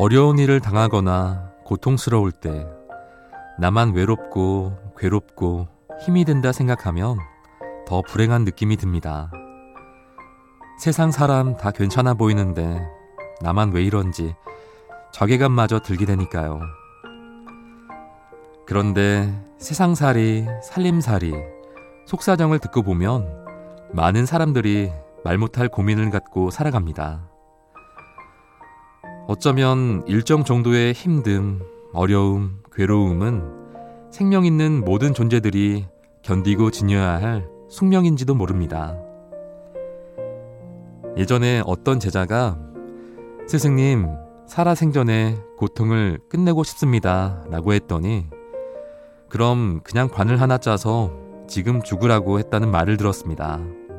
어려운 일을 당하거나 고통스러울 때 나만 외롭고 괴롭고 힘이 든다 생각하면 더 불행한 느낌이 듭니다. 세상 사람 다 괜찮아 보이는데 나만 왜 이런지 자괴감마저 들게 되니까요. 그런데 세상살이, 살림살이, 속사정을 듣고 보면 많은 사람들이 말 못할 고민을 갖고 살아갑니다. 어쩌면 일정 정도의 힘듦, 어려움, 괴로움은 생명 있는 모든 존재들이 견디고 지녀야 할 숙명인지도 모릅니다. 예전에 어떤 제자가 스승님, 살아생전에 고통을 끝내고 싶습니다 라고 했더니 그럼 그냥 관을 하나 짜서 지금 죽으라고 했다는 말을 들었습니다.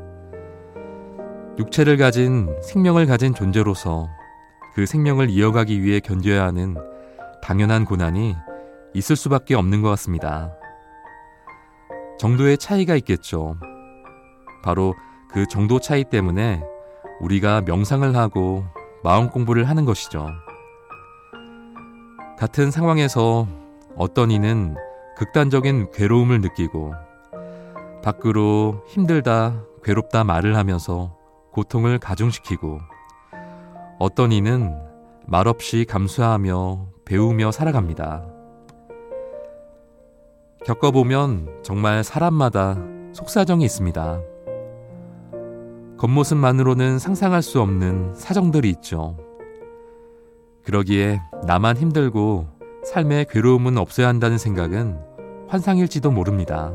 육체를 가진 생명을 가진 존재로서 그 생명을 이어가기 위해 견뎌야 하는 당연한 고난이 있을 수밖에 없는 것 같습니다. 정도의 차이가 있겠죠. 바로 그 정도 차이 때문에 우리가 명상을 하고 마음 공부를 하는 것이죠. 같은 상황에서 어떤 이는 극단적인 괴로움을 느끼고 밖으로 힘들다, 괴롭다 말을 하면서 고통을 가중시키고 어떤 이는 말없이 감수하며 배우며 살아갑니다. 겪어보면 정말 사람마다 속사정이 있습니다. 겉모습만으로는 상상할 수 없는 사정들이 있죠. 그러기에 나만 힘들고 삶의 괴로움은 없어야 한다는 생각은 환상일지도 모릅니다.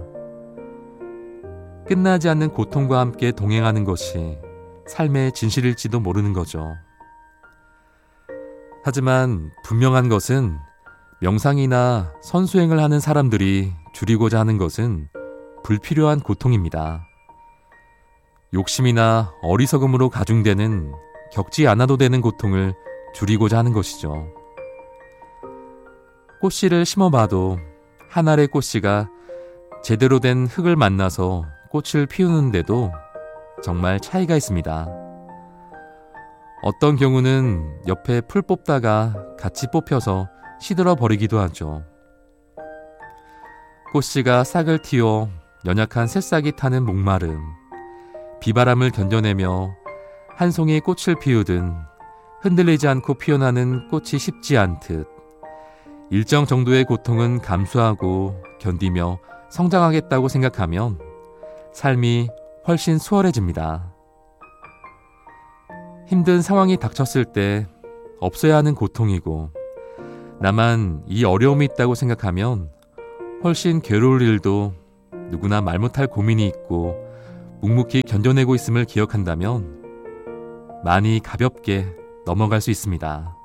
끝나지 않는 고통과 함께 동행하는 것이 삶의 진실일지도 모르는 거죠. 하지만 분명한 것은 명상이나 선수행을 하는 사람들이 줄이고자 하는 것은 불필요한 고통입니다. 욕심이나 어리석음으로 가중되는 겪지 않아도 되는 고통을 줄이고자 하는 것이죠. 꽃씨를 심어봐도 한 알의 꽃씨가 제대로 된 흙을 만나서 꽃을 피우는데도 정말 차이가 있습니다. 어떤 경우는 옆에 풀 뽑다가 같이 뽑혀서 시들어 버리기도 하죠. 꽃씨가 싹을 틔워 연약한 새싹이 타는 목마름, 비바람을 견뎌내며 한 송이 꽃을 피우든 흔들리지 않고 피어나는 꽃이 쉽지 않듯 일정 정도의 고통은 감수하고 견디며 성장하겠다고 생각하면 삶이 훨씬 수월해집니다. 힘든 상황이 닥쳤을 때 없어야 하는 고통이고 나만 이 어려움이 있다고 생각하면 훨씬 괴로울 일도 누구나 말 못할 고민이 있고 묵묵히 견뎌내고 있음을 기억한다면 많이 가볍게 넘어갈 수 있습니다.